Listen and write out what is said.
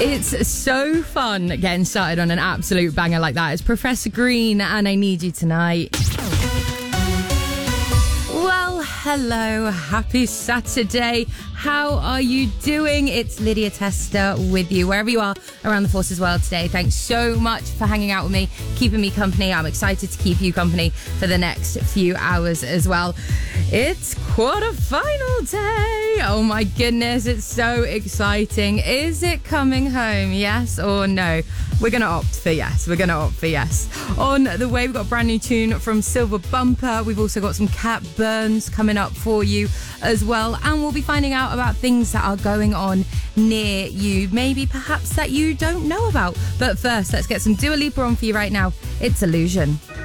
It's so fun getting started on an absolute banger like that. It's Professor Green and I Need You Tonight. Well, hello, happy Saturday. How are you doing? It's Lydia Tester with you, wherever you are around the Forces world today. Thanks so much for hanging out with me, keeping me company. I'm excited to keep you company for the next few hours as well. It's quarterfinal day. Oh my goodness, it's so exciting. Is it coming home? Yes or no? We're going to opt for yes. On the way, we've got a brand new tune from Silver Bumper. We've also got some Cat Burns coming up for you as well. And we'll be finding out about things that are going on near you, maybe perhaps that you don't know about. But first, let's get some Dua Lipa on for you right now. It's Illusion.